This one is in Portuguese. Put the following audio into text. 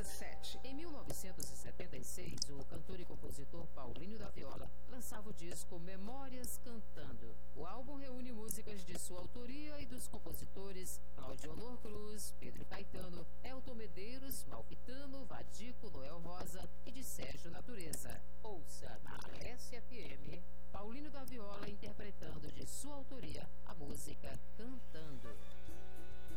7. Em 1976, o cantor e compositor Paulinho da Viola lançava o disco Memórias Cantando. O álbum reúne músicas de sua autoria e dos compositores Cláudio Honor Cruz, Pedro Caetano, Elton Medeiros, Malfitano, Vadico, Noel Rosa e de Sérgio Natureza.